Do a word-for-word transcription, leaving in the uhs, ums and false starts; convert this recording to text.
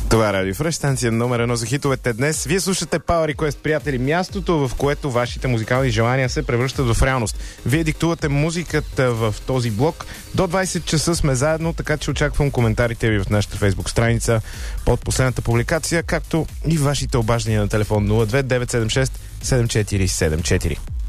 Това е Радио Фреш, станция номер едно за хитовете днес. Вие слушате Power Request, приятели, мястото, в което вашите музикални желания се превръщат в реалност. Вие диктувате музиката в този блок. До двайсет часа сме заедно, така че очаквам коментарите ви в нашата фейсбук страница под последната публикация, както и вашите обаждания на телефон нула две девет седем шест седем четири седем четири.